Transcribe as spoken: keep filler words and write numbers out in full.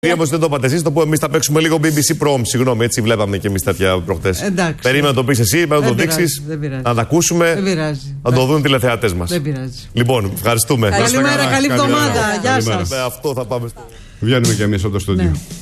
Όμως δεν το είπατε εσείς, το πω εμείς θα παίξουμε λίγο μπι μπι σι Prom. Συγγνώμη, έτσι βλέπαμε και εμείς τέτοια προχτές. Περίμενα να το πεις εσύ, να το δείξεις, να τα ακούσουμε. Δεν πειράζει. Να το δουν οι τηλεθεατές μας. Δεν πειράζει. Λοιπόν, ευχαριστούμε. Καλημέρα, καλή εβδομάδα. Γεια σας. Με αυτό θα πάμε στο. Βγαίνουμε κι εμείς από το στούντιο.